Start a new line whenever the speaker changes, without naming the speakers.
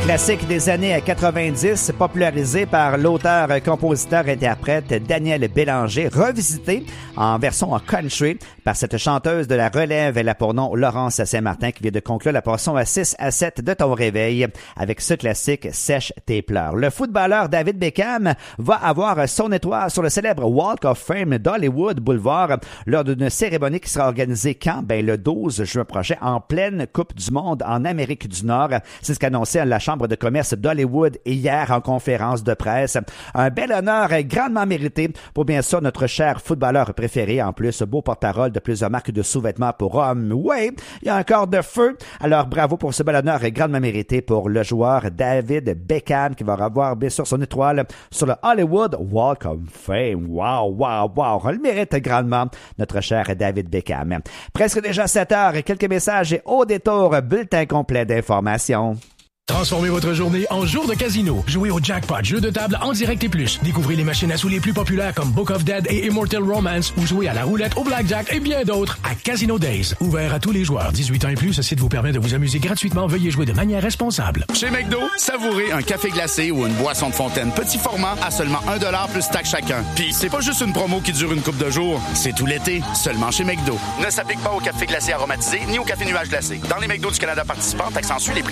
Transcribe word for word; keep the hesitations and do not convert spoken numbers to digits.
Classique des années quatre-vingt-dix, popularisé par l'auteur, compositeur, interprète Daniel Bélanger, revisité en version en country par cette chanteuse de la relève, elle a pour nom Laurence Saint-Martin, qui vient de conclure la portion à six à sept de ton réveil avec ce classique Sèche tes pleurs. Le footballeur David Beckham va avoir son étoile sur le célèbre Walk of Fame d'Hollywood Boulevard lors d'une cérémonie qui sera organisée quand? Ben, le douze juin prochain, en pleine Coupe du Monde en Amérique du Nord. C'est ce qu'annonçait la Chambre de commerce d'Hollywood hier en conférence de presse. Un bel honneur grandement mérité pour bien sûr notre cher footballeur préféré. En plus, beau porte-parole de plusieurs marques de sous-vêtements pour hommes. Oui, il y a encore de feu. Alors bravo pour ce bel honneur grandement mérité pour le joueur David Beckham qui va avoir bien sûr son étoile sur le Hollywood Walk of Fame. Wow, wow, wow. On le mérite grandement, notre cher David Beckham. Presque déjà sept heures, quelques messages et au détour, bulletin complet d'informations.
Transformez votre journée en jour de casino. Jouez au jackpot, jeu de table en direct et plus. Découvrez les machines à sous les plus populaires comme Book of Dead et Immortal Romance ou jouez à la roulette, au blackjack et bien d'autres à Casino Days. Ouvert à tous les joueurs. dix-huit ans et plus, ce site vous permet de vous amuser gratuitement. Veuillez jouer de manière responsable.
Chez McDo, savourez un café glacé ou une boisson de fontaine petit format à seulement un dollar plus taxe chacun. Puis c'est pas juste une promo qui dure une couple de jours, c'est tout l'été, seulement chez McDo. Ne s'applique pas au café glacé aromatisé ni au café nuage glacé. Dans les McDo du Canada participants, taxes en su, les prix